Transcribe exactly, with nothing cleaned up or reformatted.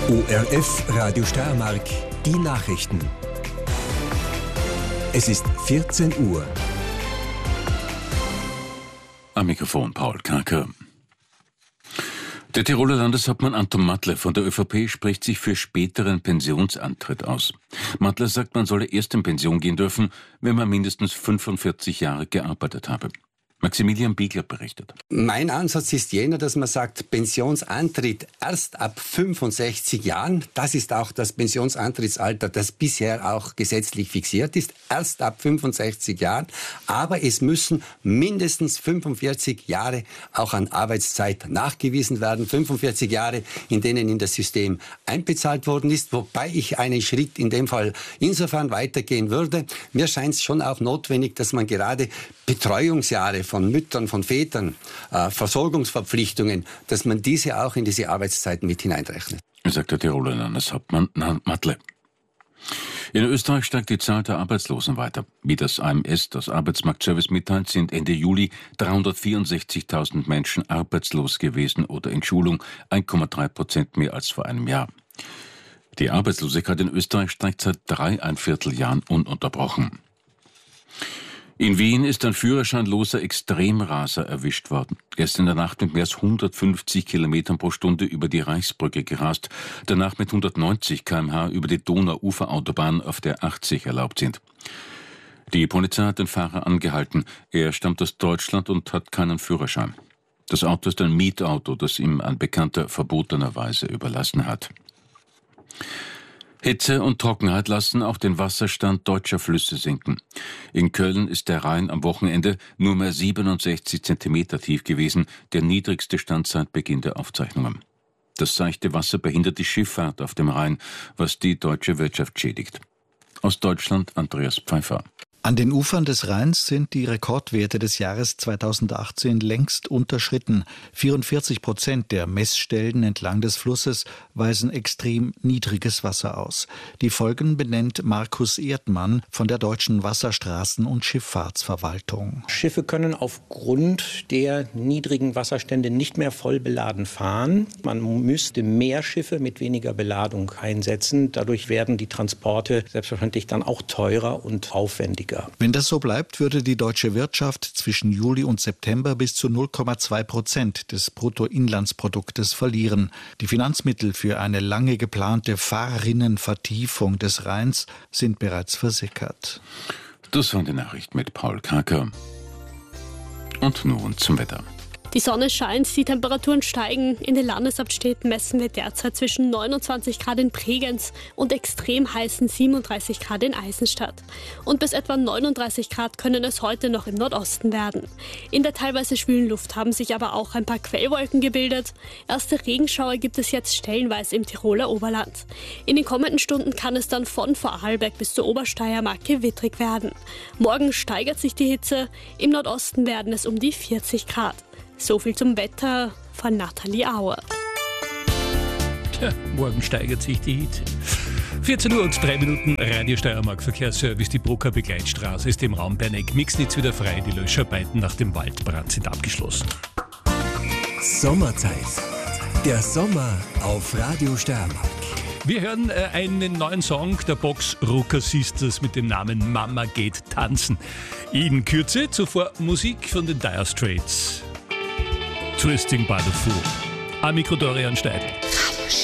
O R F Radio Steiermark, die Nachrichten. Es ist vierzehn Uhr. Am Mikrofon Paul Kaker. Der Tiroler Landeshauptmann Anton Mattler von der ÖVP spricht sich für späteren Pensionsantritt aus. Mattler sagt, man solle erst in Pension gehen dürfen, wenn man mindestens fünfundvierzig Jahre gearbeitet habe. Maximilian Biegler berichtet. Mein Ansatz ist jener, dass man sagt, Pensionsantritt erst ab fünfundsechzig Jahren. Das ist auch das Pensionsantrittsalter, das bisher auch gesetzlich fixiert ist. Erst ab fünfundsechzig Jahren. Aber es müssen mindestens fünfundvierzig Jahre auch an Arbeitszeit nachgewiesen werden. fünfundvierzig Jahre, in denen in das System einbezahlt worden ist. Wobei ich einen Schritt in dem Fall insofern weitergehen würde. Mir scheint es schon auch notwendig, dass man gerade Betreuungsjahre von Müttern, von Vätern, äh, Versorgungsverpflichtungen, dass man diese auch in diese Arbeitszeiten mit hineinrechnet. Sagt der Tiroler Landeshauptmann Mattler. In Österreich steigt die Zahl der Arbeitslosen weiter. Wie das A M S, das Arbeitsmarktservice, mitteilt, sind Ende Juli dreihundertvierundsechzigtausend Menschen arbeitslos gewesen oder in Schulung, eins Komma drei Prozent mehr als vor einem Jahr. Die Arbeitslosigkeit in Österreich steigt seit dreieinviertel Jahren ununterbrochen. In Wien ist ein führerscheinloser Extremraser erwischt worden. Gestern in der Nacht mit mehr als hundertfünfzig Kilometern pro Stunde über die Reichsbrücke gerast, danach mit hundertneunzig Kilometer pro Stunde über die Donau-Uferautobahn, auf der achtzig erlaubt sind. Die Polizei hat den Fahrer angehalten. Er stammt aus Deutschland und hat keinen Führerschein. Das Auto ist ein Mietauto, das ihm ein Bekannter verbotenerweise überlassen hat. Hitze und Trockenheit lassen auch den Wasserstand deutscher Flüsse sinken. In Köln ist der Rhein am Wochenende nur mehr siebenundsechzig Zentimeter tief gewesen, der niedrigste Stand seit Beginn der Aufzeichnungen. Das seichte Wasser behindert die Schifffahrt auf dem Rhein, was die deutsche Wirtschaft schädigt. Aus Deutschland Andreas Pfeiffer. An den Ufern des Rheins sind die Rekordwerte des Jahres zweitausendachtzehn längst unterschritten. vierundvierzig Prozent der Messstellen entlang des Flusses weisen extrem niedriges Wasser aus. Die Folgen benennt Markus Erdmann von der Deutschen Wasserstraßen- und Schifffahrtsverwaltung. Schiffe können aufgrund der niedrigen Wasserstände nicht mehr voll beladen fahren. Man müsste mehr Schiffe mit weniger Beladung einsetzen. Dadurch werden die Transporte selbstverständlich dann auch teurer und aufwendiger. Wenn das so bleibt, würde die deutsche Wirtschaft zwischen Juli und September bis zu null Komma zwei Prozent des Bruttoinlandsproduktes verlieren. Die Finanzmittel für eine lange geplante Fahrrinnenvertiefung des Rheins sind bereits versickert. Das waren die Nachrichten mit Paul Kaker. Und nun zum Wetter. Die Sonne scheint, die Temperaturen steigen. In den Landeshauptstädten messen wir derzeit zwischen neunundzwanzig Grad in Bregenz und extrem heißen siebenunddreißig Grad in Eisenstadt. Und bis etwa neununddreißig Grad können es heute noch im Nordosten werden. In der teilweise schwülen Luft haben sich aber auch ein paar Quellwolken gebildet. Erste Regenschauer gibt es jetzt stellenweise im Tiroler Oberland. In den kommenden Stunden kann es dann von Vorarlberg bis zur Obersteiermark gewittrig werden. Morgen steigert sich die Hitze. Im Nordosten werden es um die vierzig Grad. So viel zum Wetter von Nathalie Auer. Tja, morgen steigert sich die Hitze. vierzehn Uhr und drei Minuten, Radio Steiermark Verkehrsservice. Die Brucker Begleitstraße ist im Raum Berneck-Mixnitz wieder frei. Die Löscharbeiten nach dem Waldbrand sind abgeschlossen. Sommerzeit. Der Sommer auf Radio Steiermark. Wir hören äh, einen neuen Song der Box Rucker Sisters mit dem Namen Mama geht tanzen. In Kürze zuvor Musik von den Dire Straits. Twisting by the Fool. Am Mikro Dorian Steidl.